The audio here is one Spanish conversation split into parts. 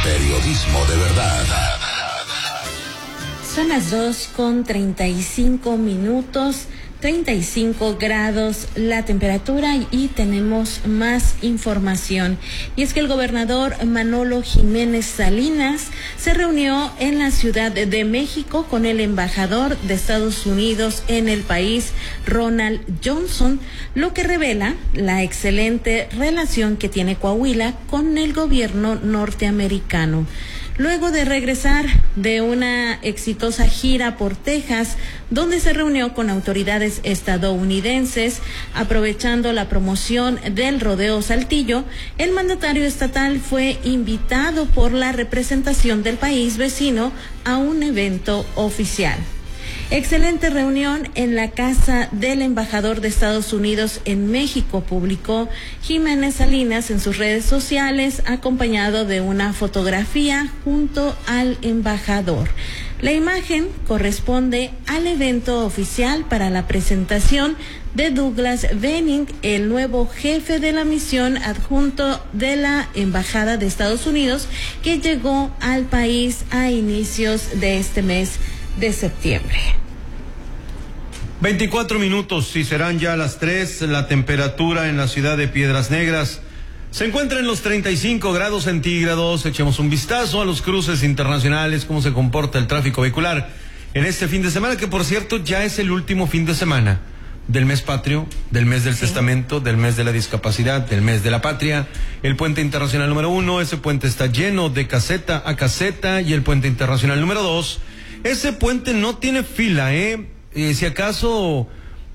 Periodismo de verdad. Son las 2:35, 35 grados la temperatura y tenemos más información. Y es que el gobernador Manolo Jiménez Salinas se reunió en la Ciudad de México con el embajador de Estados Unidos en el país, Ronald Johnson, lo que revela la excelente relación que tiene Coahuila con el gobierno norteamericano. Luego de regresar de una exitosa gira por Texas, donde se reunió con autoridades estadounidenses, aprovechando la promoción del rodeo Saltillo, el mandatario estatal fue invitado por la representación del país vecino a un evento oficial. Excelente reunión en la casa del embajador de Estados Unidos en México, publicó Jiménez Salinas en sus redes sociales, acompañado de una fotografía junto al embajador. La imagen corresponde al evento oficial para la presentación de Douglas Benning, el nuevo jefe de la misión adjunto de la Embajada de Estados Unidos, que llegó al país a inicios de este mes de septiembre. 24 minutos y serán ya las 3. La temperatura en la ciudad de Piedras Negras se encuentra en los 35 grados centígrados. Echemos un vistazo a los cruces internacionales, cómo se comporta el tráfico vehicular en este fin de semana, que por cierto ya es el último fin de semana del mes patrio, del mes del testamento, del mes de la discapacidad, del mes de la patria. El puente internacional número 1, ese puente está lleno de caseta a caseta, y el puente internacional número 2, ese puente no tiene fila, si acaso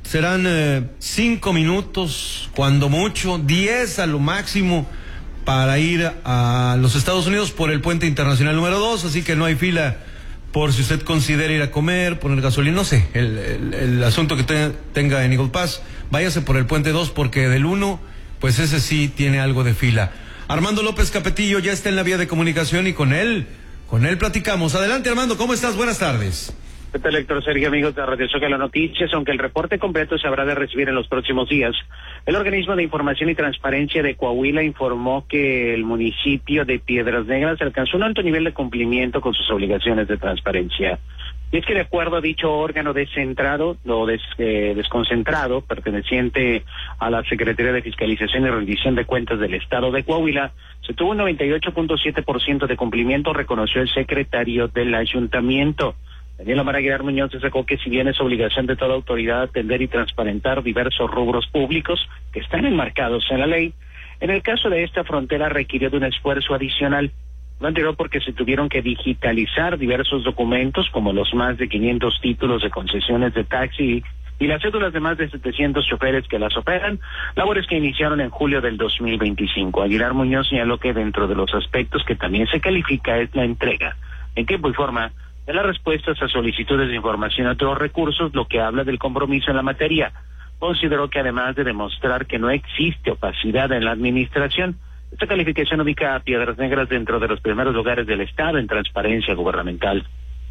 serán 5 minutos, cuando mucho, 10 a lo máximo, para ir a los Estados Unidos por el puente internacional número 2, así que no hay fila por si usted considera ir a comer, poner gasolina, no sé, el asunto que tenga en Eagle Pass, váyase por el puente 2, porque del 1, pues ese sí tiene algo de fila. Armando López Capetillo ya está en la vía de comunicación y con él platicamos. Adelante, Armando, ¿cómo estás? Buenas tardes. ¿Qué tal, Héctor Sergio, amigos de Radio Zócalo Noticias? Aunque el reporte completo se habrá de recibir en los próximos días, el Organismo de Información y Transparencia de Coahuila informó que el municipio de Piedras Negras alcanzó un alto nivel de cumplimiento con sus obligaciones de transparencia. Y es que de acuerdo a dicho órgano descentrado o desconcentrado, perteneciente a la Secretaría de Fiscalización y Rendición de Cuentas del Estado de Coahuila, se tuvo un 98.7% de cumplimiento, reconoció el secretario del ayuntamiento. Daniel Omar Aguilar Muñoz destacó que si bien es obligación de toda autoridad atender y transparentar diversos rubros públicos que están enmarcados en la ley, en el caso de esta frontera requirió de un esfuerzo adicional. Lo anterior porque se tuvieron que digitalizar diversos documentos, como los más de 500 títulos de concesiones de taxi y las cédulas de más de 700 choferes que las operan, labores que iniciaron en julio del 2025. Aguilar Muñoz señaló que dentro de los aspectos que también se califica es la entrega, en tiempo y forma, de las respuestas a solicitudes de información a otros recursos, lo que habla del compromiso en la materia. Consideró que además de demostrar que no existe opacidad en la administración, esta calificación ubica a Piedras Negras dentro de los primeros lugares del Estado en transparencia gubernamental.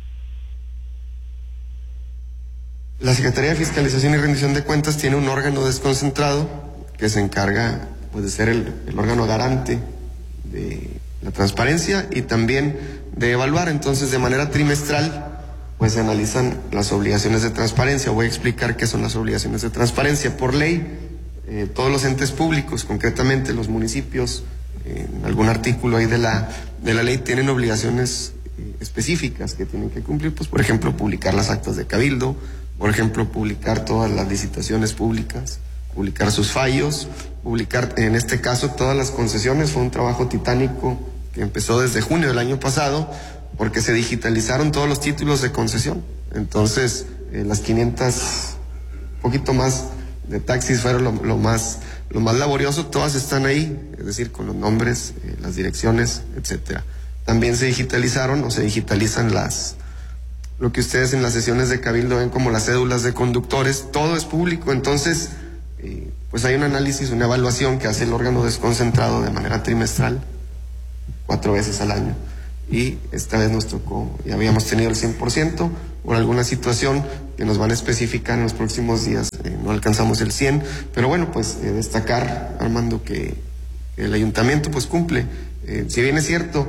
La Secretaría de Fiscalización y Rendición de Cuentas tiene un órgano desconcentrado que se encarga, pues, de ser el órgano garante de la transparencia y también de evaluar. Entonces, de manera trimestral, pues se analizan las obligaciones de transparencia. Voy a explicar qué son las obligaciones de transparencia. Por ley, todos los entes públicos, concretamente los municipios, en algún artículo ahí de la ley, tienen obligaciones específicas que tienen que cumplir, pues por ejemplo publicar las actas de cabildo, por ejemplo publicar todas las licitaciones públicas, publicar sus fallos, publicar en este caso todas las concesiones. Fue un trabajo titánico que empezó desde junio del año pasado, porque se digitalizaron todos los títulos de concesión. Entonces las 500, poquito más de taxis fueron lo más laborioso. Todas están ahí, es decir, con los nombres, las direcciones, etcétera. También se digitalizaron o se digitalizan lo que ustedes en las sesiones de cabildo ven como las cédulas de conductores. Todo es público. Entonces pues hay un análisis, una evaluación que hace el órgano desconcentrado de manera trimestral, 4 veces al año. Y esta vez nos tocó, ya habíamos tenido el 100%, por alguna situación que nos van a especificar en los próximos días, no alcanzamos el 100%, pero bueno, pues destacar, Armando, que el ayuntamiento pues cumple. Si bien es cierto,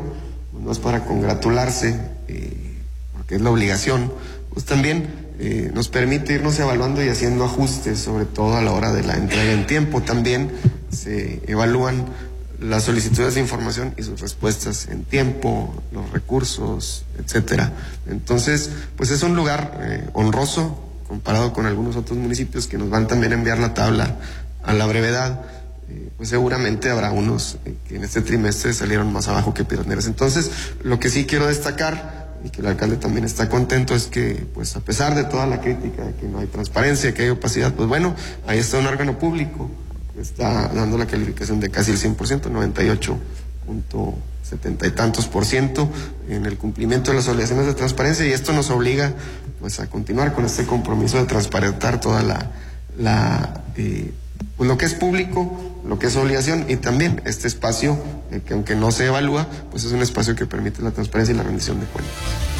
no es para congratularse, porque es la obligación, pues también nos permite irnos evaluando y haciendo ajustes, sobre todo a la hora de la entrega en tiempo. También se evalúan las solicitudes de información y sus respuestas en tiempo, los recursos, etcétera. Entonces, pues es un lugar honroso comparado con algunos otros municipios que nos van también a enviar la tabla a la brevedad. Pues seguramente habrá unos que en este trimestre salieron más abajo que Piedras Negras. Entonces, lo que sí quiero destacar, y que el alcalde también está contento, es que, pues a pesar de toda la crítica de que no hay transparencia, que hay opacidad, pues bueno, ahí está un órgano público que está dando la calificación de casi el 100%, 98.70 y tantos %, en el cumplimiento de las obligaciones de transparencia, y esto nos obliga pues a continuar con este compromiso de transparentar toda pues lo que es público, lo que es obligación, y también este espacio que aunque no se evalúa, pues es un espacio que permite la transparencia y la rendición de cuentas.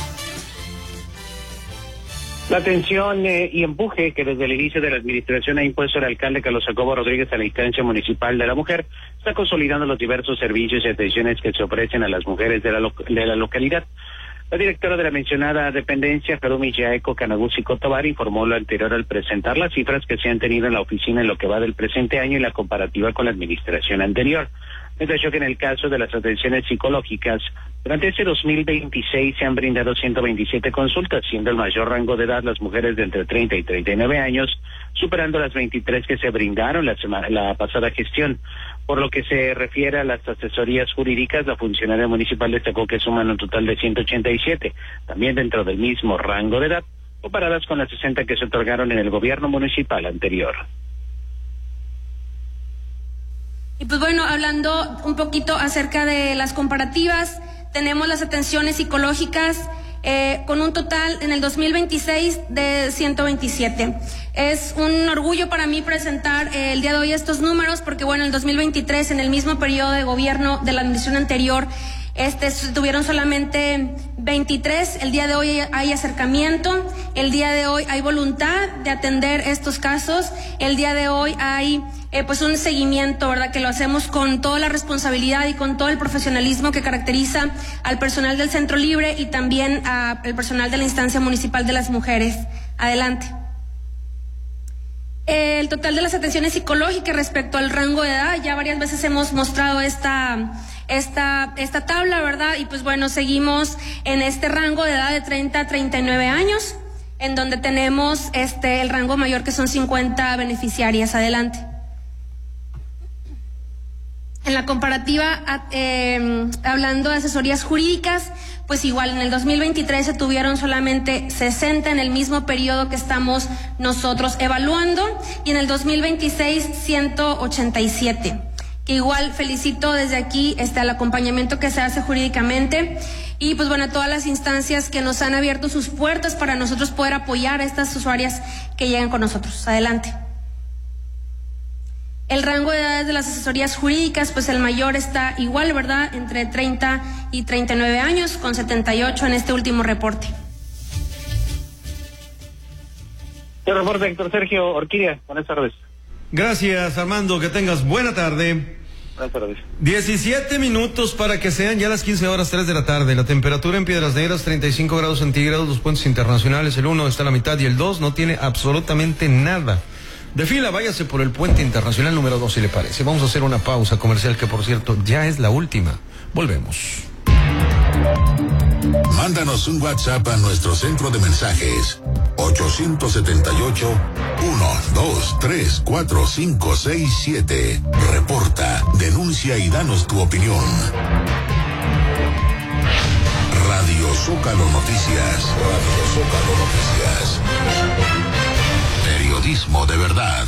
La atención y empuje que desde el inicio de la administración ha impuesto el alcalde Carlos Jacobo Rodríguez a la instancia municipal de la mujer está consolidando los diversos servicios y atenciones que se ofrecen a las mujeres de la localidad. La directora de la mencionada dependencia, Harumi Yaeko Kanaguchi Kotobar, informó lo anterior al presentar las cifras que se han tenido en la oficina en lo que va del presente año y la comparativa con la administración anterior. Detalló que en el caso de las atenciones psicológicas, durante este 2026 se han brindado 127 consultas, siendo el mayor rango de edad las mujeres de entre 30 y 39 años, superando las 23 que se brindaron la pasada gestión. Por lo que se refiere a las asesorías jurídicas, la funcionaria municipal destacó que suman un total de 187, también dentro del mismo rango de edad, comparadas con las 60 que se otorgaron en el gobierno municipal anterior. Y pues bueno, hablando un poquito acerca de las comparativas, tenemos las atenciones psicológicas con un total en el 2026 de 127. Es un orgullo para mí presentar el día de hoy estos números porque bueno, en el 2023, en el mismo periodo de gobierno de la administración anterior, tuvieron solamente 23, el día de hoy hay acercamiento, el día de hoy hay voluntad de atender estos casos, el día de hoy hay pues un seguimiento, ¿verdad? Que lo hacemos con toda la responsabilidad y con todo el profesionalismo que caracteriza al personal del Centro Libre y también al personal de la instancia municipal de las mujeres. Adelante. El total de las atenciones psicológicas respecto al rango de edad, ya varias veces hemos mostrado esta tabla, ¿verdad? Y pues bueno, seguimos en este rango de edad de 30 a 39 años, en donde tenemos el rango mayor que son 50 beneficiarias. Adelante. En la comparativa, hablando de asesorías jurídicas, pues igual en el 2023 se tuvieron solamente 60 en el mismo periodo que estamos nosotros evaluando, y en el 2026 187. Que igual felicito desde aquí al acompañamiento que se hace jurídicamente y pues bueno, a todas las instancias que nos han abierto sus puertas para nosotros poder apoyar a estas usuarias que llegan con nosotros. Adelante. El rango de edades de las asesorías jurídicas, pues el mayor está igual, ¿verdad? Entre 30 y 39 años, con 78 en este último reporte. El reporte, Héctor Sergio Orquídea. Buenas tardes. Gracias, Armando. Que tengas buena tarde. Buenas tardes. 17 minutos para que sean ya las 15:03 de la tarde. La temperatura en Piedras Negras, 35 grados centígrados. Los puentes internacionales, el 1 está a la mitad y el 2 no tiene absolutamente nada. De fila, váyase por el puente internacional número 2 si le parece. Vamos a hacer una pausa comercial que, por cierto, ya es la última. Volvemos. Mándanos un WhatsApp a nuestro centro de mensajes 878-123-4567. Reporta, denuncia y danos tu opinión. Radio Zócalo Noticias. Radio Zócalo Noticias. Periodismo de verdad.